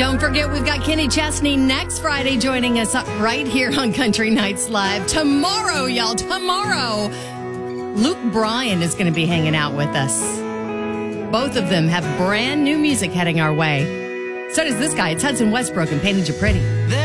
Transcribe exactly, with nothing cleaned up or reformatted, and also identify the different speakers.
Speaker 1: Don't forget, we've got Kenny Chesney next Friday joining us right here on Country Nights Live. Tomorrow, y'all, tomorrow, Luke Bryan is going to be hanging out with us. Both of them have brand new music heading our way. So does this guy. It's Hudson Westbrook and Painted You Pretty.